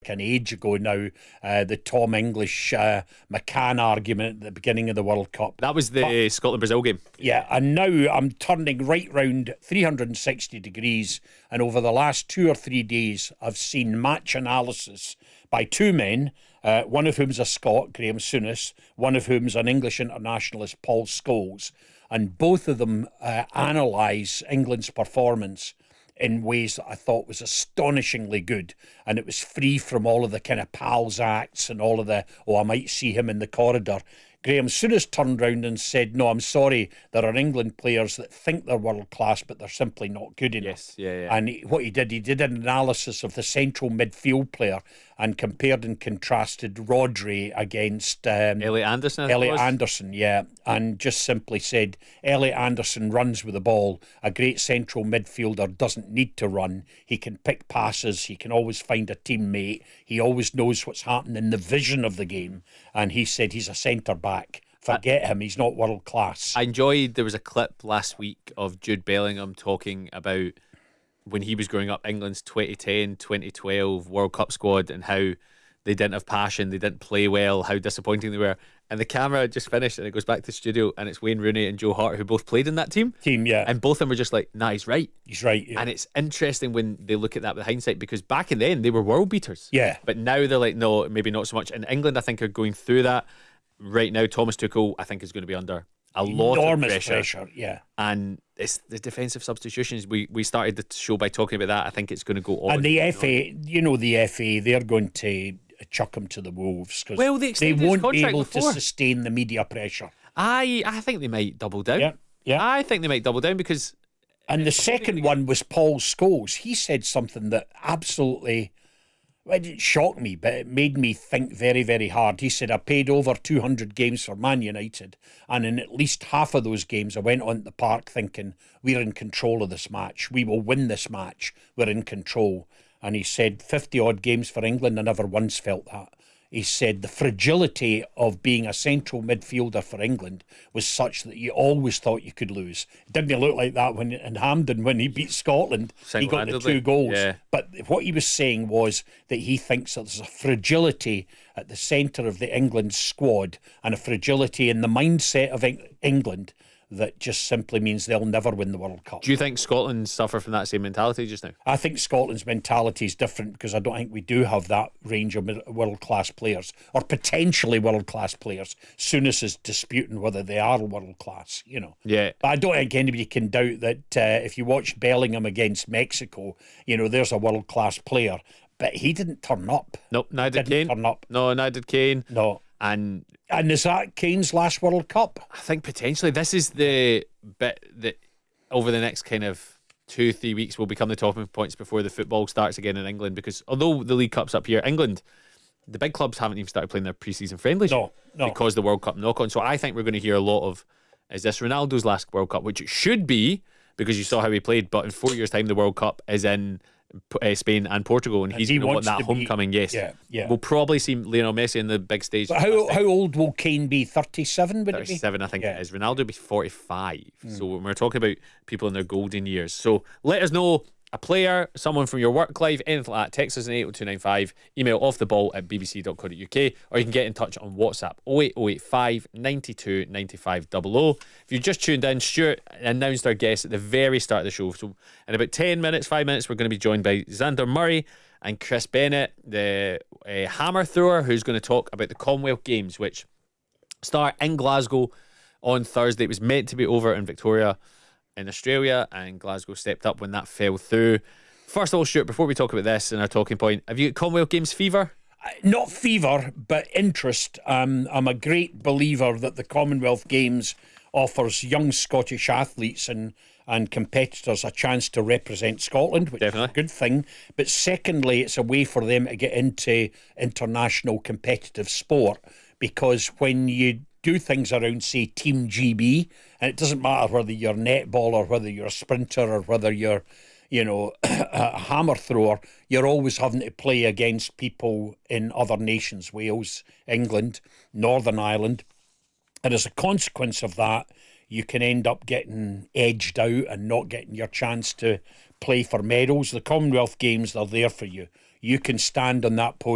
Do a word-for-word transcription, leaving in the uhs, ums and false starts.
like an age ago now, uh, the Tom English uh, McCann argument at the beginning of the World Cup. That was the Scotland-Brazil game. Yeah, and now I'm turning right round three hundred sixty degrees, and over the last two or three days, I've seen match analysis by two men, uh, one of whom's a Scot, Graham Souness, one of whom's an English internationalist, Paul Scholes, and both of them uh, analyse England's performance in ways that I thought was astonishingly good, and it was free from all of the kind of pals acts and all of the, oh, I might see him in the corridor. Graham Souness turned round and said, no, I'm sorry, there are England players that think they're world class, but they're simply not good enough. Yes, yeah, yeah. And he, what he did, he did an analysis of the central midfield player and compared and contrasted Rodri against um, Elliot Anderson. I think it Elliot was. Anderson, yeah, and just simply said, Elliot Anderson runs with the ball. A great central midfielder doesn't need to run. He can pick passes. He can always find a teammate. He always knows what's happening in the vision of the game. And he said he's a centre back. Forget him, he's not world class. I enjoyed, there was a clip last week of Jude Bellingham talking about when he was growing up, England's twenty ten, twenty twelve World Cup squad, and how they didn't have passion, they didn't play well, how disappointing they were. And the camera just finished and it goes back to the studio, and it's Wayne Rooney and Joe Hart who both played in that team. Team, yeah. And both of them were just like, nah, he's right. He's right, yeah. And it's interesting when they look at that with hindsight, because back in then they were world beaters. Yeah. But now they're like, no, maybe not so much. And England, I think, are going through that. Right now, Thomas Tuchel, I think, is going to be under a lot enormous of pressure. pressure, yeah. And it's the defensive substitutions. We we started the show by talking about that. I think it's going to go on. And the F A, you know, the F A, they're going to chuck him to the wolves because Well, they they extended his won't be contract able before. to sustain the media pressure. I I think they might double down. Yeah, yeah. I think they might double down because. And the second one was Paul Scholes. He said something that absolutely, well, it didn't shock me, but it made me think very, very hard. He said, I paid over two hundred games for Man United, and in at least half of those games, I went on the park thinking, we're in control of this match. We will win this match. We're in control. And he said, fifty-odd games for England, I never once felt that. He said the fragility of being a central midfielder for England was such that you always thought you could lose. It didn't look like that when in Hampden when he beat Scotland. He got the two goals. Yeah. But what he was saying was that he thinks that there's a fragility at the centre of the England squad and a fragility in the mindset of Eng- England that just simply means they'll never win the World Cup. Do you think Scotland suffer from that same mentality just now? I think Scotland's mentality is different because I don't think we do have that range of world-class players or potentially world-class players. Souness is disputing whether they are world-class, you know. Yeah. But I don't think anybody can doubt that uh, if you watched Bellingham against Mexico, you know, there's a world-class player. But he didn't turn up. Nope, neither did Didn't Kane. turn up. No, neither did Kane. No. And And is that Kane's last World Cup? I think potentially this is the bit that over the next kind of two, three weeks will become the talking points before the football starts again in England, because although the League Cup's up here, England, the big clubs haven't even started playing their pre-season friendlies No, no. because the World Cup knock-on. So I think we're going to hear a lot of, is this Ronaldo's last World Cup? Which it should be, because you saw how he played, but in four years' time the World Cup is in uh, Spain and Portugal, and, And he's he going to want wants that to be- homecoming. Yes, Yeah, yeah. We'll probably see Lionel Messi in the big stage. But how how old will Kane be? thirty-seven, would it be? thirty-seven, I think Yeah. it is. Ronaldo will be forty-five. So when we're talking about people in their golden years. So let us know a player, someone from your work life, anything like that. Text us in eight oh two nine five, email offtheball at b b c dot co dot u k, or you can get in touch on WhatsApp oh eight oh eight five, nine two, nine five zero zero. If you just tuned in, Stuart announced our guest at the very start of the show. So in about ten minutes, five minutes, we're going to be joined by Xander Murray and Chris Bennett, the uh, hammer thrower, who's going to talk about the Commonwealth Games, which start in Glasgow on Thursday. It was meant to be over in Victoria in Australia, and Glasgow stepped up when that fell through. First of all, Stuart, before we talk about this and our talking point, have you got Commonwealth Games fever? Not fever, but interest. Um, I'm a great believer that the Commonwealth Games offers young Scottish athletes and, and competitors a chance to represent Scotland, which Definitely. is a good thing. But secondly, it's a way for them to get into international competitive sport, because when you do things around, say, Team G B, and it doesn't matter whether you're netball or whether you're a sprinter or whether you're, you know, a hammer thrower, you're always having to play against people in other nations, Wales, England, Northern Ireland. And as a consequence of that, you can end up getting edged out and not getting your chance to play for medals. The Commonwealth Games, they're there for you. You can stand on that podium